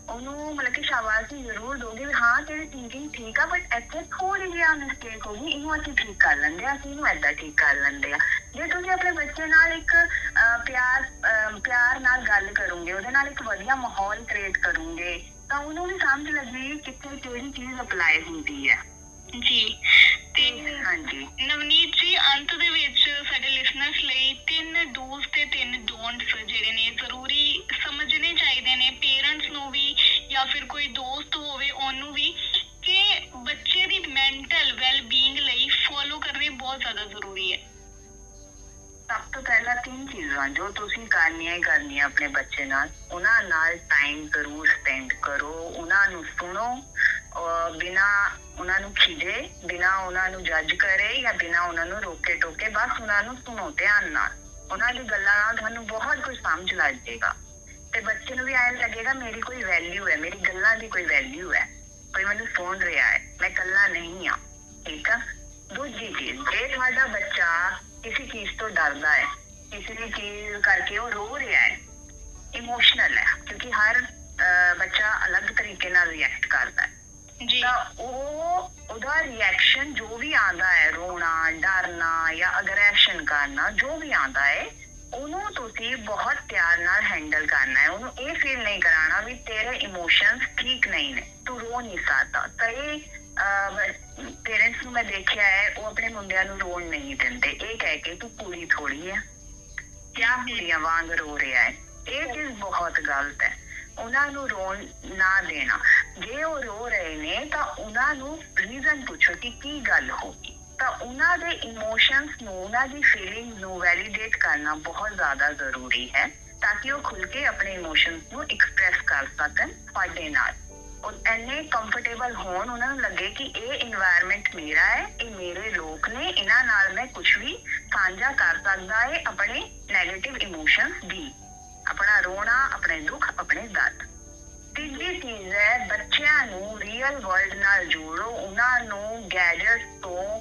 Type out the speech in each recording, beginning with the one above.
ਉਹਨੂੰ ਮਤਲਬ ਕਿ ਸ਼ਾਬਾਸ਼ੀ ਜ਼ਰੂਰ ਦੋਗੇ ਵੀ ਹਾਂ ਤੇਰੀ ਥਿੰਕਿੰਗ ਠੀਕ ਆ, ਬਟ ਇੱਥੇ ਥੋੜੀ ਜਿਹੀ ਮਿਸਟੇਕ ਹੋ ਗਈ, ਇਹਨੂੰ ਅਸੀਂ ਠੀਕ ਕਰ ਲੈਂਦੇ ਆ, ਅਸੀਂ ਇਹਨੂੰ ਏਦਾਂ ਠੀਕ ਕਰ ਲੈਂਦੇ ਆ। ਜੇ ਤੁਸੀਂ ਆਪਣੇ ਬੱਚੇ ਨਾਲ ਇੱਕ ਪਿਆਰ ਨਾਲ ਗੱਲ ਕਰੋਗੇ, ਉਹਦੇ ਨਾਲ ਇੱਕ ਵਧੀਆ ਮਾਹੌਲ ਕ੍ਰੀਏਟ ਕਰੋਗੇ, ਤਾਂ ਉਹਨੂੰ ਵੀ ਸਮਝ ਲੱਗੀ ਕਿੱਥੇ ਕਿਹੜੀ ਚੀਜ਼ ਅਪਲਾਈ ਹੁੰਦੀ ਹੈ। ਜੀ ਤੇ ਹਾਂਜੀ ਨਵਨੀਤ ਜੀ, ਅੰਤ ਦੇ ਵਿੱਚ ਸਾਡੇ ਲਿਸਨਰਸ ਲਈ 3 ਡੂਜ਼ ਤੇ 3 ਡੋਂਟਸ ਜਿਹੜੇ ਨੇ ਜ਼ਰੂਰੀ ਸਮਝਣੇ ਚਾਹੀਦੇ ਨੇ, ਪੇਰੈਂਟਸ ਨੂੰ ਵੀ ਜਾਂ ਫਿਰ ਕੋਈ ਦੋਸਤ ਹੋਵੇ ਉਹਨੂੰ ਵੀ, ਕਿ ਬੱਚੇ ਦੀ ਮੈਂਟਲ ਵੈਲ-ਬੀਇੰਗ ਲਈ ਫੋਲੋ ਕਰਨੇ ਬਹੁਤ ਜ਼ਿਆਦਾ ਜ਼ਰੂਰੀ ਹੈ। ਸਭ ਤੋਂ ਪਹਿਲਾਂ 3 ਚੀਜ਼ਾਂ ਜੋ ਤੁਸੀਂ ਕਰਨੀਆਂ ਹੀ ਕਰਨੀਆਂ ਆਪਣੇ ਬੱਚੇ ਨਾਲ, ਉਹਨਾਂ ਨਾਲ ਟਾਈਮ ਜ਼ਰੂਰ ਸਪੈਂਡ ਕਰੋ, ਉਹਨਾਂ ਨੂੰ ਸੁਣੋ, ਬਿਨਾ ਉਹਨਾਂ ਨੂੰ ਖਿਜੇ, ਬਿਨਾ ਉਹਨਾਂ ਨੂੰ ਜੱਜ ਕਰੇ ਜਾਂ ਬਿਨਾ ਉਹਨਾਂ ਨੂੰ ਰੋਕੇ ਟੋਕੇ, ਬਸ ਉਹਨਾਂ ਨੂੰ ਸੁਣੋ ਧਿਆਨ ਨਾਲ। ਉਹਨਾਂ ਦੀ ਗੱਲਾਂ ਨਾਲ ਤੁਹਾਨੂੰ ਬਹੁਤ ਕੁਝ ਸਮਝ ਲੱਗ ਜਾਏਗਾ ਤੇ ਬੱਚੇ ਨੂੰ ਵੀ ਐਂ ਲੱਗੇਗਾ ਮੇਰੀ ਕੋਈ ਵੈਲਿਊ ਹੈ, ਮੇਰੀ ਗੱਲਾਂ ਦੀ ਕੋਈ ਵੈਲਿਊ ਹੈ, ਕੋਈ ਮੈਨੂੰ ਸੁਣ ਰਿਹਾ ਹੈ, ਮੈਂ ਇਕੱਲਾ ਨਹੀਂ ਹਾਂ। ਠੀਕ ਆ। ਦੂਜੀ ਚੀਜ਼, ਜੇ ਤੁਹਾਡਾ ਬੱਚਾ ਕਿਸੇ ਚੀਜ਼ ਤੋਂ ਡਰਦਾ ਹੈ, ਕਿਸੇ ਵੀ ਚੀਜ਼ ਕਰਕੇ ਉਹ ਰੋ ਰਿਹਾ ਹੈ, ਇਮੋਸ਼ਨਲ ਹੈ, ਕਿਉਂਕਿ ਹਰ ਬੱਚਾ ਅਲੱਗ ਤਰੀਕੇ ਨਾਲ ਰਿਐਕਟ ਕਰਦਾ ਹੈ, ਤਾਂ ਉਹਦਾ ਰਿਐਕਸ਼ਨ ਜੋ ਵੀ ਆਉਂਦਾ ਹੈ, ਰੋਣਾ, ਡਰਨਾ ਜਾਂ ਅਗਰੈਸ਼ਨ ਕਰਨਾ, ਜੋ ਵੀ ਆਉਂਦਾ ਹੈ, ਉਹਨੂੰ ਤੁਸੀਂ ਬਹੁਤ ਪਿਆਰ ਨਾਲ ਹੈਂਡਲ ਕਰਨਾ ਹੈ। ਉਹਨੂੰ ਇਹ ਫੀਲ ਨਹੀਂ ਕਰਾਉਣਾ ਵੀ ਤੇਰੇ ਇਮੋਸ਼ਨਸ ਠੀਕ ਨਹੀਂ ਨੇ, ਤੂੰ ਰੋ ਨਹੀਂ ਸਕਦਾ। ਕਈ ਪੇਰੈਂਟਸ ਨੂੰ ਮੈਂ ਦੇਖਿਆ ਹੈ, ਉਹ ਆਪਣੇ ਮੁੰਡਿਆਂ ਨੂੰ ਰੋਣ ਨਹੀਂ ਦਿੰਦੇ, ਇਹ ਕਹਿ ਕੇ ਤੂੰ ਕੁੜੀ ਥੋੜੀ ਹੈ, ਕਿਆ ਕੁੜੀਆਂ ਵਾਂਗ ਰੋ ਰਿਹਾ ਹੈ। ਇਹ ਚੀਜ਼ ਬਹੁਤ ਗਲਤ ਹੈ। ਉਹਨਾਂ ਨੂੰ ਰੋਣ ਨਾ ਦੇਣਾ। ਜੇ ਉਹ ਰੋ ਰਹੇ ਨੇ ਤਾਂ ਉਹਨਾਂ ਨੂੰ ਰੀਜ਼ਨ ਪੁੱਛੋ ਕਿ ਕੀ ਗੱਲ ਹੋ ਗਈ, ਤਾਂ ਉਹਨਾਂ ਦੇ ਇਮੋਸ਼ਨਸ ਨੂੰ, ਉਹਨਾਂ ਦੀ ਫੀਲਿੰਗ ਨੂੰ ਵੈਲੀਡੇਟ ਕਰਨਾ ਬਹੁਤ ਜ਼ਿਆਦਾ ਜ਼ਰੂਰੀ ਹੈ, ਤਾਂ ਕਿ ਉਹ ਖੁੱਲ ਕੇ ਆਪਣੇ ਇਮੋਸ਼ਨਸ ਨੂੰ ਐਕਸਪ੍ਰੈਸ ਕਰ ਸਕਣ ਤੁਹਾਡੇ ਨਾਲ। ਉਹ ਇੰਨੇ ਕੰਫਰਟੇਬਲ ਹੋਣ, ਉਹਨਾਂ ਨੂੰ ਲੱਗੇ ਕਿ ਇਹ ਇਨਵਾਇਰਮੈਂਟ ਮੇਰਾ ਹੈ, ਇਹ ਮੇਰੇ ਲੋਕ ਨੇ, ਇਹਨਾਂ ਨਾਲ ਮੈਂ ਕੁਝ ਵੀ ਸਾਂਝਾ ਕਰ ਸਕਦਾ ਹੈ, ਆਪਣੇ ਨੈਗੇਟਿਵ ਇਮੋਸ਼ਨਸ ਦੀ, ਆਪਣਾ ਰੋਣਾ, ਆਪਣੇ ਦੁੱਖ, ਆਪਣੇ ਦਰਦ। ਤੀਜੀ ਚੀਜ਼ ਹੈ, ਬੱਚਿਆਂ ਨੂੰ ਰੀਅਲ ਵਰਲਡ ਨਾਲ ਜੋੜੋ, ਉਹਨਾਂ ਨੂੰ ਗੈਜਟਸ ਤੋਂ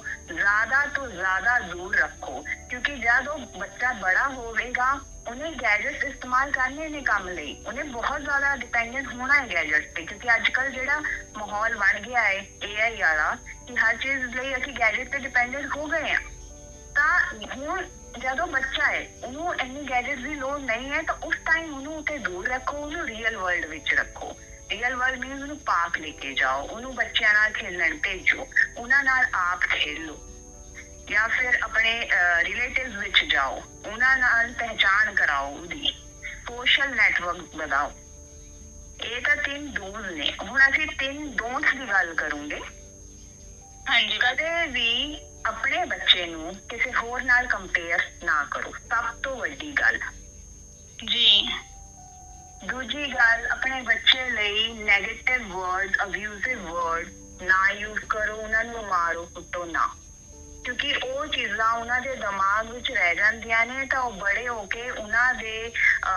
ਜ਼ਿਆਦਾ ਦੂਰ ਰੱਖੋ, ਕਿਉਂਕਿ ਜਦ ਉਹ ਬੱਚਾ ਬੜਾ ਹੋਵੇਗਾ ਉਹਨੇ ਗੈਜਟਸ ਇਸਤੇਮਾਲ ਕਰਨੇ ਨੇ ਕੰਮ ਲਈ, ਉਹਨੇ ਬਹੁਤ ਜ਼ਿਆਦਾ ਡਿਪੈਂਡੈਂਟ ਹੋਣਾ ਹੈ ਗੈਜਟਸ ਤੇ, ਕਿਉਂਕਿ ਅੱਜ ਕੱਲ੍ਹ ਜਿਹੜਾ ਮਾਹੌਲ ਬਣ ਗਿਆ ਹੈ AI ਵਾਲਾ, ਕਿ ਹਰ ਚੀਜ਼ ਲਈ ਅਸੀਂ ਗੈਜਟ ਤੇ ਡਿਪੈਂਡੈਂਟ ਹੋ ਗਏ ਹਾਂ। ਤਾਂ ਹੁਣ ਜਦੋਂ ਬੱਚਾ ਹੈ, ਉਹਨੂੰ ਇੰਨੀ ਗੈਜਟ ਦੀ ਲੋੜ ਨਹੀਂ ਹੈ, ਤਾਂ ਉਸ ਟਾਈਮ ਉਹਨੂੰ ਉੱਤੇ ਦੂਰ ਰੱਖੋ, ਉਹਨੂੰ ਰੀਅਲ ਵਰਲਡ ਵਿੱਚ ਰੱਖੋ। ਰੀਅਲ ਵਰਲਡ ਮੀਨਸ ਉਹਨੂੰ ਪਾਰਕ ਲੈ ਕੇ ਜਾਓ, ਉਹਨੂੰ ਬੱਚਿਆਂ ਨਾਲ ਖੇਲਣ ਭੇਜੋ, ਉਹਨਾਂ ਨਾਲ ਆਪ ਖੇਲੋ, ਜਾਂ ਫਿਰ ਆਪਣੇ ਰਿਲੇਟਿਵਸ ਵਿੱਚ ਜਾਓ, ਉਹਨਾਂ ਨਾਲ ਪਹਿਚਾਣ ਕਰਾਓ, ਉਹਦੀ ਸੋਸ਼ਲ ਨੈਟਵਰਕ ਵਧਾਓ। ਇਹ ਤਾਂ 3 ਡੂਜ਼ ਨੇ। ਹੁਣ ਅਸੀਂ 3 ਡੋਂਟਸ ਦੀ ਗੱਲ ਕਰੂੰਗੇ। ਹਾਂਜੀ। ਕਦੇ ਵੀ ਆਪਣੇ ਬੱਚੇ ਨੂੰ ਕਿਸੇ ਹੋਰ ਨਾਲ ਕੰਪੇਅਰ ਨਾ ਕਰੋ, ਸਭ ਤੋਂ ਵੱਡੀ ਗੱਲ ਜੀ। ਦੂਜੀ ਗੱਲ, ਆਪਣੇ ਬੱਚੇ ਲਈ ਨੈਗੇਟਿਵ ਵਰਡ, ਅਬਿਊਜ਼ਿਵ ਵਰਡ ਨਾ ਯੂਜ਼ ਕਰੋ, ਉਹਨਾਂ ਨੂੰ ਮਾਰੋ ਕੁੱਟੋ ਨਾ, ਕਿਉਂਕਿ ਉਹ ਚੀਜ਼ਾਂ ਉਹਨਾਂ ਦੇ ਦਿਮਾਗ ਵਿੱਚ ਰਹਿ ਜਾਂਦੀਆਂ ਨੇ, ਤਾਂ ਉਹ ਬੜੇ ਹੋ ਕੇ ਉਹਨਾਂ ਦੇ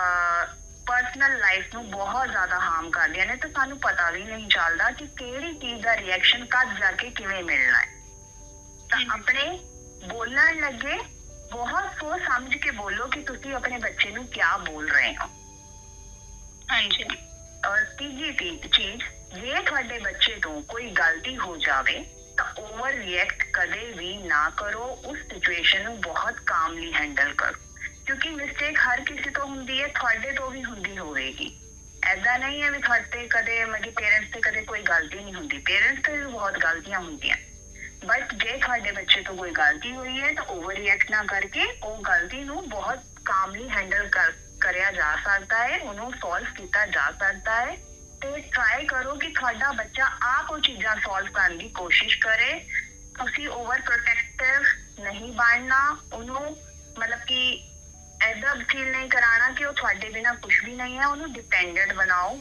ਪਰਸਨਲ ਲਾਈਫ ਨੂੰ ਬਹੁਤ ਜ਼ਿਆਦਾ ਹਾਰਮ ਕਰਦੀਆਂ ਨੇ, ਤਾਂ ਸਾਨੂੰ ਪਤਾ ਵੀ ਨਹੀਂ ਚੱਲਦਾ ਕਿ ਕਿਹੜੀ ਚੀਜ਼ ਦਾ ਰਿਐਕਸ਼ਨ ਕਦ ਜਾ ਕੇ ਕਿਵੇਂ ਮਿਲਣਾ ਹੈ। ਤਾਂ ਆਪਣੇ ਬੋਲਣ ਲੱਗੇ ਬਹੁਤ ਸੋਚ ਸਮਝ ਕੇ ਬੋਲੋ ਕਿ ਤੁਸੀਂ ਆਪਣੇ ਬੱਚੇ ਨੂੰ ਕਿਆ ਬੋਲ ਰਹੇ ਹੋ। ਹਾਂਜੀ। ਔਰ ਤੀਜੀ ਚੀਜ਼, ਜੇ ਤੁਹਾਡੇ ਬੱਚੇ ਤੋਂ ਕੋਈ ਗਲਤੀ ਹੋ ਜਾਵੇ ਤਾਂ ਓਵਰ ਰਿਐਕਟ ਕਦੇ ਵੀ ਨਾ ਕਰੋ, ਉਸ ਸਿਚੁਏਸ਼ਨ ਨੂੰ ਬਹੁਤ ਕਾਮਲੀ ਹੈਂਡਲ ਕਰੋ, ਕਿਉਂਕਿ ਮਿਸਟੇਕ ਹਰ ਕਿਸੇ ਤੋਂ ਹੁੰਦੀ ਹੈ, ਤੁਹਾਡੇ ਤੋਂ ਵੀ ਹੁੰਦੀ ਹੋਵੇਗੀ। ਐਦਾਂ ਨਹੀਂ ਹੈ ਵੀ ਤੁਹਾਡੇ ਕਦੇ ਮਤਲਬ ਪੇਰੈਂਟਸ ਤੇ ਕਦੇ ਕੋਈ ਗਲਤੀ ਨਹੀਂ ਹੁੰਦੀ, ਪੇਰੈਂਟਸ ਤੇ ਵੀ ਬਹੁਤ ਗਲਤੀਆਂ ਹੁੰਦੀਆਂ, ਬਟ ਜੇ ਤੁਹਾਡੇ ਬੱਚੇ ਤੋਂ ਕੋਈ ਗਲਤੀ ਹੋਈ ਹੈ ਤਾਂ ਓਵਰ ਰਿਐਕਟ ਨਾ ਕਰਕੇ ਉਹ ਗਲਤੀ ਨੂੰ ਬਹੁਤ ਕਾਮਲੀ ਹੈਂਡਲ ਕਰਿਆ ਜਾ ਸਕਦਾ ਹੈ, ਉਹਨੂੰ ਸੋਲਵ ਕੀਤਾ ਜਾ ਸਕਦਾ ਹੈ। ਤੇ ਟਰਾਈ ਕਰੋ ਕਿ ਤੁਹਾਡਾ ਬੱਚਾ ਆਪ ਉਹ ਚੀਜ਼ਾਂ ਸੋਲਵ ਕਰਨ ਦੀ ਕੋਸ਼ਿਸ਼ ਕਰੇ। ਤੁਸੀਂ ਓਵਰ ਪ੍ਰੋਟੈਕਟਿਵ ਨਹੀਂ ਬਣਨਾ, ਉਹਨੂੰ ਮਤਲਬ ਕਿ ਐਦਾਂ ਫੀਲ ਨਹੀਂ ਕਰਾਉਣਾ ਕਿ ਉਹ ਤੁਹਾਡੇ ਬਿਨਾਂ ਕੁਝ ਵੀ ਨਹੀਂ ਹੈ, ਉਹਨੂੰ ਡਿਪੈਂਡੈਂਟ ਬਣਾਓ,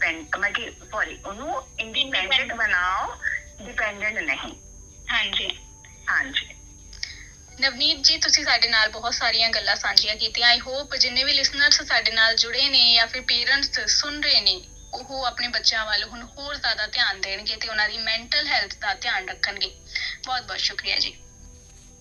ਉਹਨੂੰ ਇੰਡੀਪੈਂਡੈਂਟ ਬਣਾਓ, ਡਿਪੈਂਡੈਂਟ ਨਹੀਂ। ਹਾਂਜੀ। ਹਾਂਜੀ ਨਵਨੀਤ ਜੀ, ਤੁਸੀਂ ਸਾਡੇ ਨਾਲ ਬਹੁਤ ਸਾਰੀਆਂ ਗੱਲਾਂ ਸਾਂਝੀਆਂ ਕੀਤੀਆਂ। ਆਈ ਹੋਪ ਜਿੰਨੇ ਵੀ ਲਿਸਨਰਸ ਸਾਡੇ ਨਾਲ ਜੁੜੇ ਨੇ ਜਾਂ ਫਿਰ ਪੇਰੈਂਟਸ ਸੁਣ ਰਹੇ ਨੇ, ਉਹ ਆਪਣੇ ਬੱਚਿਆਂ ਵੱਲ ਹੁਣ ਹੋਰ ਜ਼ਿਆਦਾ ਧਿਆਨ ਦੇਣਗੇ ਤੇ ਉਹਨਾਂ ਦੀ ਮੈਂਟਲ ਹੈਲਥ ਦਾ ਧਿਆਨ ਰੱਖਣਗੇ। ਬਹੁਤ ਬਹੁਤ ਸ਼ੁਕਰੀਆ ਜੀ।